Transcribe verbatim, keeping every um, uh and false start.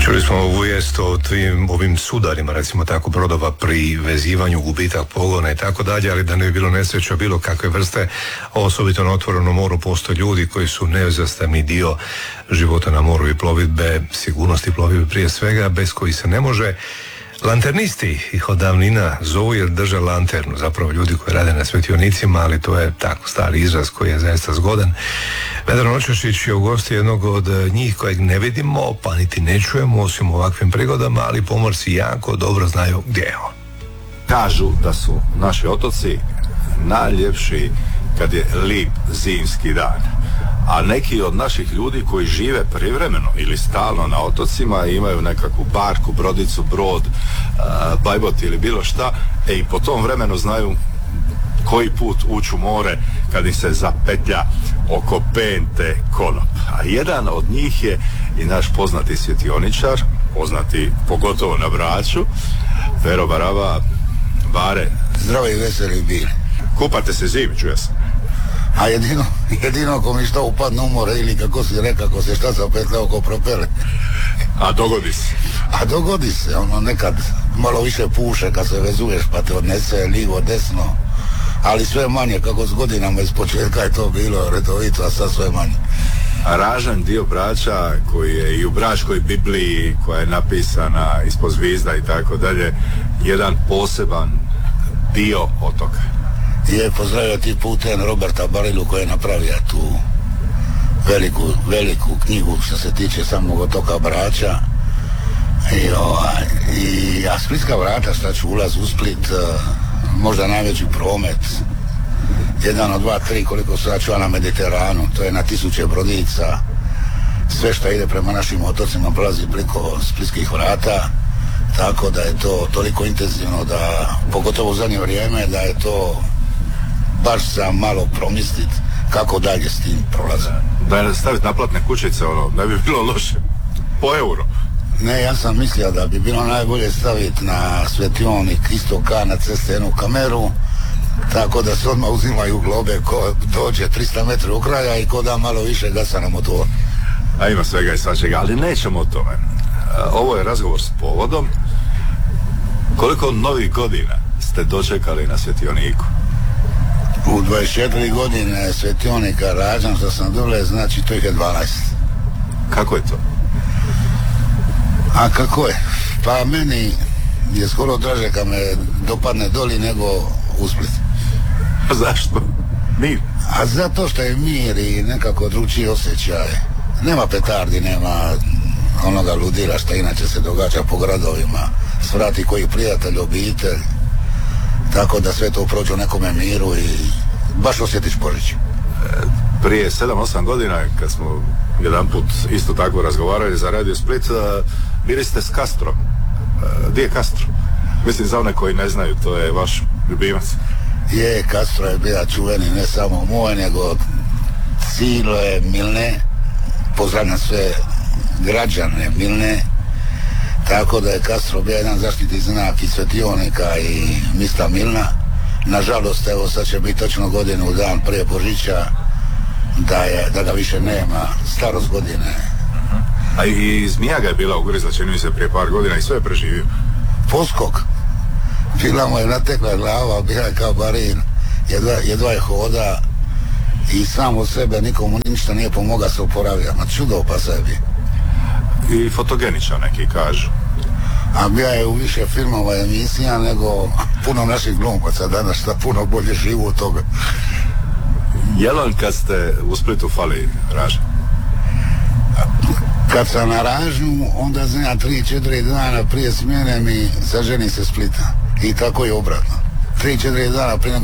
Čuli smo ovu vijest o tvim, ovim sudarima, recimo tako, brodova pri vezivanju, gubitak pogona i tako dalje, ali da ne bi bilo nesreća bilo kakve vrste, osobito na otvorenom moru postoje ljudi koji su neizostavni dio života na moru i plovidbe, sigurnosti plovidbe prije svega, bez koji se ne može. Lanternisti ih od davnina zovu jer drže lanternu, zapravo ljudi koji rade na svetionicima, ali to je tako stari izraz koji je zaista zgodan. Vedran Očešić je u gosti jednog od njih kojeg ne vidimo, pa niti ne čujemo osim u ovakvim prigodama, ali pomorci jako dobro znaju gdje je on. Kažu da su naši otoci najljepši kad je lijep zimski dan. A neki od naših ljudi koji žive privremeno ili stalno na otocima imaju nekakvu barku, brodicu, brod, uh, bajbot ili bilo šta, e i po tom vremenu znaju koji put ući u more kad im se zapetlja oko pente konop. A jedan od njih je i naš poznati svjetioničar, poznati pogotovo na Braču, Pero Baraba. Bare, zdravo i veseli bili. Kupate se zimi, čuje se. A jedino, jedino ko mi šta upadne u more ili kako si rekao, ko se šta zapetlja oko propele. A dogodi se? A dogodi se, ono nekad malo više puše kad se vezuješ pa te odnese lijevo, desno, ali sve manje, kako s godinama iz početka je to bilo redovito, a sad sve manje. A Ražanj, dio Brača koji je i u Bračkoj Bibliji koja je napisana ispod zvizda i tako dalje, jedan poseban dio otoka. Je, pozdravio ti putem Roberta Barilu koji je napravio tu veliku, veliku knjigu što se tiče samog otoka Brača. I, ovaj, i a Splitska vrata, šta ću ulaz u Split, možda najveći promet, jedan od dva, tri koliko se računa na Mediteranu, to je na tisuće brodica, sve što ide prema našim otocima prolazi preko Splitskih vrata, tako da je to toliko intenzivno da, pogotovo u zadnje vrijeme, da je to baš za malo promisliti kako dalje s tim prolazim. Da je staviti naplatne kućice, ono, ne bi bilo loše, po euro. Ne, ja sam mislio da bi bilo najbolje staviti na svetionik isto ka na ceste jednu kameru, tako da se odmah uzimaju globe ko dođe tristo metara u kraja i ko da malo više gasa na motor. A ima svega i svačega, ali nećemo o tome. Ovo je razgovor s povodom. Koliko novih godina ste dočekali na svetioniku? U dvadeset četiri godine svetionika rađam što sam dole, znači to ih je dvanaest. Kako je to? A kako je? Pa meni je skoro draže kad me dopadne doli nego u Split. A zašto? Mir? A zato što je mir i nekako drugčiji osjećaj. Nema petardi, nema onoga ludila što inače se događa po gradovima. Svrati koji prijatelj, obitelj. Tako da sve to prođe u nekome miru i baš osjetiš Božić. Prije sedam osam godina kad smo jedan put isto tako razgovarali za Radio Split, bili ste s Castrom. Gdje je Castro? Mislim, za one koji ne znaju, to je vaš ljubimac. Je, Castro je bio čuveni ne samo moj, nego cijele Milne. Pozdravljam sve građane Milne. Tako da je Castro bio jedan zaštitni znak i svetionika i mista Milna. Nažalost, evo sad će biti točno godinu dan prije Božića da, je, da ga više nema, starost godine. A i zmija ga je bila ugrizla, čini mi se, prije par godina i sve je preživio. Poskok. Bila mu je natekla glava, bila je kao barin, jedva, jedva je hoda i sam od sebe nikomu ništa nije pomoga se oporavio, ma čudo pa sebi. I fotogeničan neki kažu. A bija je u više filmova i emisija nego puno naših glumaca danas, šta puno bolje živu od toga. Jel vam kad ste u Splitu fali Ražanj? Kad sam na Ražnju, onda znam tri četiri dana prije smjene mi zaženi se Splita. I tako je obratno. tri četiri dana prije